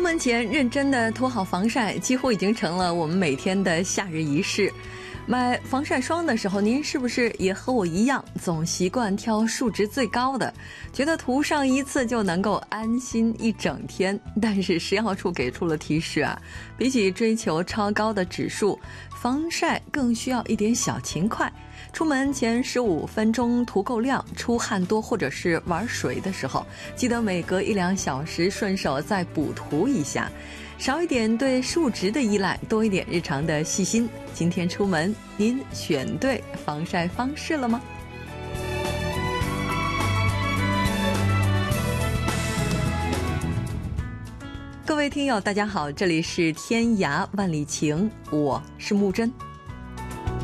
门前认真的涂好防晒，几乎已经成了我们每天的夏日仪式。买防晒霜的时候，您是不是也和我一样，总习惯挑数值最高的，觉得涂上一次就能够安心一整天？但是食药处给出了提示啊，比起追求超高的指数，防晒更需要一点小勤快。出门前15分钟涂够量，出汗多或者是玩水的时候，记得每隔1-2小时顺手再补涂一下，少一点对数值的依赖，多一点日常的细心。今天出门，您选对防晒方式了吗？各位听友大家好，这里是天涯万里情，我是木真。